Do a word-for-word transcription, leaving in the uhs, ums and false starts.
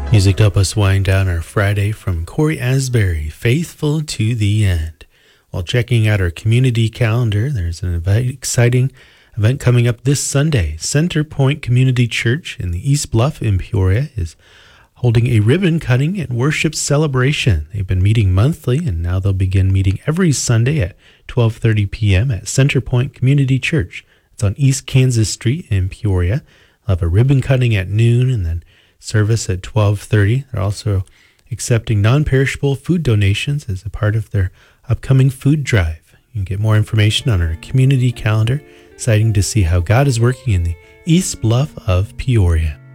Music to help us wind down our Friday from Corey Asbury, Faithful to the End. While checking out our community calendar, there's an event, exciting event coming up this Sunday. Center Point Community Church in the East Bluff in Peoria is holding a ribbon cutting and worship celebration. They've been meeting monthly, and now they'll begin meeting every Sunday at twelve thirty p.m. at Center Point Community Church. It's on East Kansas Street in Peoria. They'll have a ribbon cutting at noon and then service at twelve thirty. They're also accepting non-perishable food donations as a part of their upcoming food drive. You can get more information on our community calendar, exciting to see how God is working in the East Bluff of Peoria.